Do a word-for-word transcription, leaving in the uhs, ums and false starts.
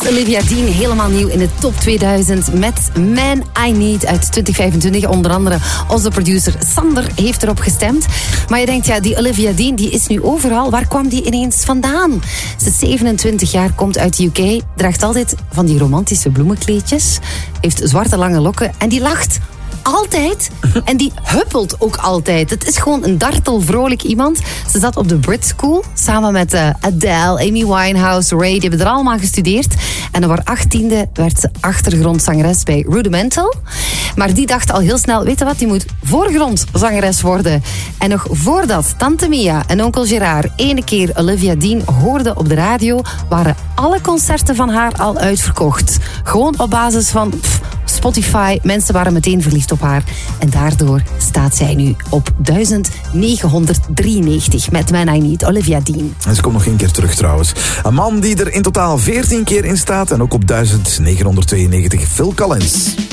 Olivia Dean helemaal nieuw in de top tweeduizend met Man I Need uit twintig vijfentwintig. Onder andere onze producer Sander heeft erop gestemd. Maar je denkt, ja, die Olivia Dean die is nu overal. Waar kwam die ineens vandaan? Ze is zevenentwintig jaar, komt uit de U K, draagt altijd van die romantische bloemenkleedjes, heeft zwarte lange lokken en die lacht altijd. En die huppelt ook altijd. Het is gewoon een dartel, vrolijk iemand. Ze zat op de Brit School samen met uh, Adele, Amy Winehouse, Ray. Die hebben er allemaal gestudeerd. En op haar achttiende werd ze achtergrondzangeres bij Rudimental. Maar die dacht al heel snel, weet je wat, die moet voorgrondzangeres worden. En nog voordat Tante Mia en onkel Gerard ene keer Olivia Dean hoorden op de radio, waren alle concerten van haar al uitverkocht. Gewoon op basis van pff, Spotify. Mensen waren meteen verliefd op haar. En daardoor staat zij nu op duizend negenhonderddrieënnegentig met Man I Need, Olivia Dean. En ze komt nog één keer terug trouwens. Een man die er in totaal veertien keer in staat en ook op duizend negenhonderdtweeënnegentig, Phil Collins.